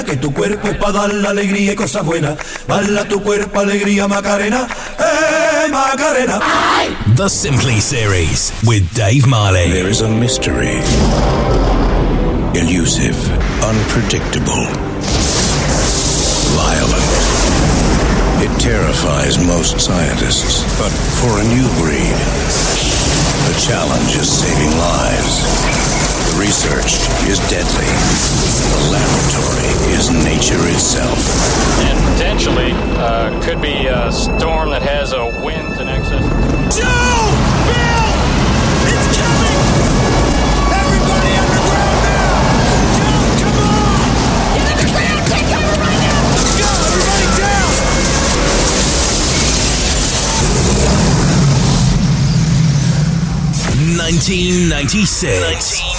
Que tu cuerpo es para dar la alegría y cosas buenas. Bala tu cuerpo, alegría, Macarena. Macarena. The Simply Series with Dave Marley. There is a mystery. Elusive, unpredictable, violent. It terrifies most scientists, but for a new breed, the challenge is saving lives. The research is deadly. The laboratory is nature itself. And potentially could be a storm that has a wind in excess. Joe! Bill! It's coming! Everybody underground now! Joe, come on! He's underground! Take cover right now! Let's go! Everybody down! 1996.